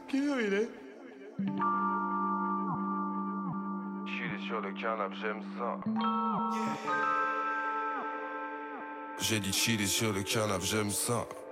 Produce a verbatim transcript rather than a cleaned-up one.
Quelle heure il est? Chiller sur le canapé, j'aime ça. J'ai dit chiller sur le canapé, j'aime ça.